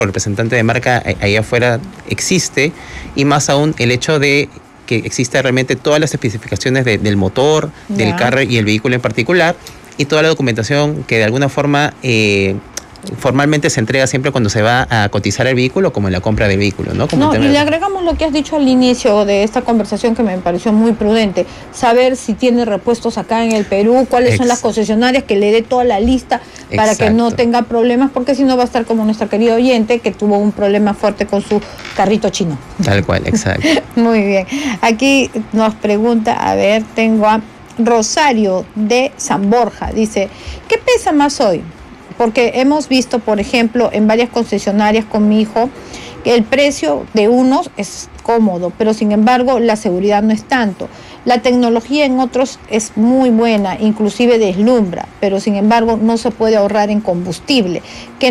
representante de marca ahí afuera existe, y más aún el hecho de que exista realmente todas las especificaciones del motor, del carro y el vehículo en particular, y toda la documentación que de alguna forma formalmente se entrega siempre cuando se va a cotizar el vehículo, como en la compra del vehículo, ¿no? Como y le agregamos lo que has dicho al inicio de esta conversación, que me pareció muy prudente, saber si tiene repuestos acá en el Perú, cuáles son las concesionarias, que le dé toda la lista para que no tenga problemas, porque si no va a estar como nuestra querida oyente, que tuvo un problema fuerte con su carrito chino. Tal cual, exacto. Muy bien. Aquí nos pregunta, a ver, tengo a Rosario de San Borja, dice, ¿qué pesa más hoy? Porque hemos visto, por ejemplo, en varias concesionarias con mi hijo, que el precio de unos es cómodo, pero sin embargo la seguridad no es tanto. La tecnología en otros es muy buena, inclusive deslumbra, pero sin embargo no se puede ahorrar en combustible. ¿Qué